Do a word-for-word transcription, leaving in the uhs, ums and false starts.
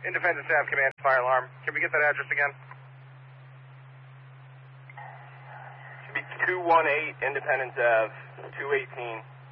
Independence Ave Command Fire Alarm. Can we get that address again? Should be two one eight Independence Ave, two eighteen.